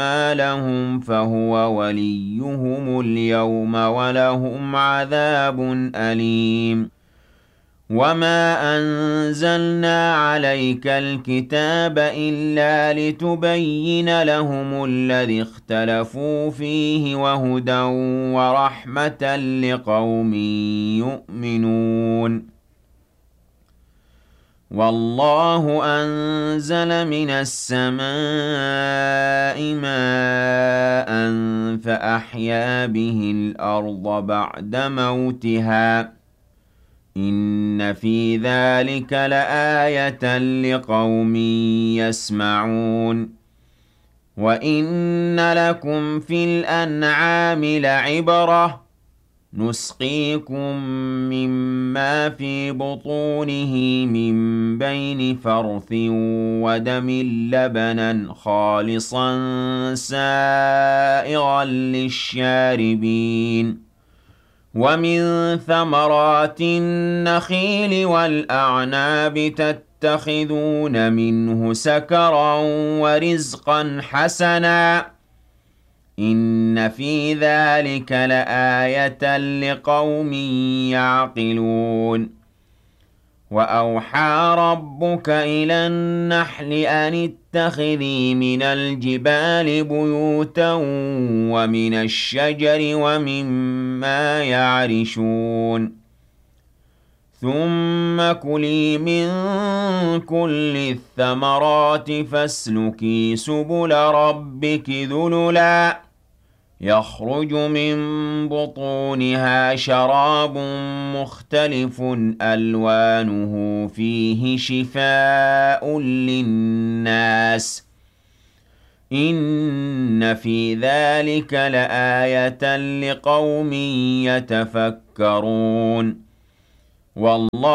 لهم فهو وليهم اليوم ولهم عذاب أليم وما أنزلنا عليك الكتاب إلا لتبين لهم الذي اختلفوا فيه وهدى ورحمة لقوم يؤمنون والله أنزل من السماء ماء فأحيا به الأرض بعد موتها إن في ذلك لآية لقوم يسمعون وإن لكم في الأنعام لعبرة نسقيكم مما في بطونه من بين فرث ودم لبنا خالصا سائغا للشاربين ومن ثمرات النخيل والأعناب تتخذون منه سكرا ورزقا حسنا إن في ذلك لآية لقوم يعقلون وأوحى ربك إلى النحل أن اتخذي من الجبال بيوتا ومن الشجر ومما يعرشون ثم كلي من كل الثمرات فاسلكي سبل ربك ذللا يخرج من بطونها شراب مختلف ألوانه فيه شفاء للناس إن في ذلك لآية لقوم يتفكرون والله